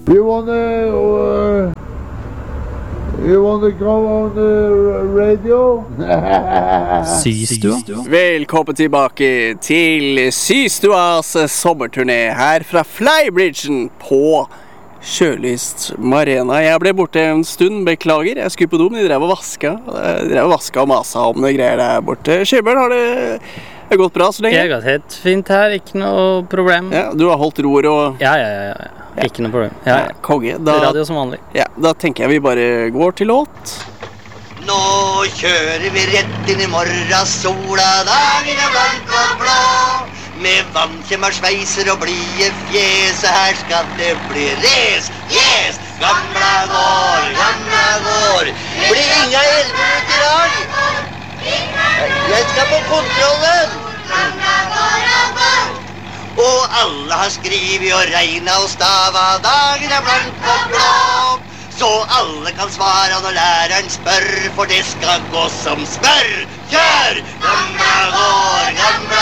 You wanna come on the radio? Systua. Velkommen tilbake til Systuas sommerturné her fra Flybridgen på Kjølyst Marena. Jeg ble borte en stund, beklager. Jeg skulle på do, men de drev og vaska og masa om det greier der borte. Skjøbjørn, har det gått bra så lenge? Jeg har gått helt fint her, ikke noe problem. Ja, du har holdt roer og... Ja. Ikke noe problem. Ja. Konge. Radio som vanlig. Ja, da tenker jeg vi bare går til låt. Nå kjører vi rett inn i morgen, sola, dagen er blank og blå. Med vannkjemmer, sveiser og blide fjes, her skal det bli res, yes! Gamla går, blir inga elver ut i dag. Jeg skal på kontrollen. Og alle har skrivet og regnet og stavet, dagen er blank og blå. Så alle kan svare når læreren spør, for det skal gå som smør. Kjør! Gamla går,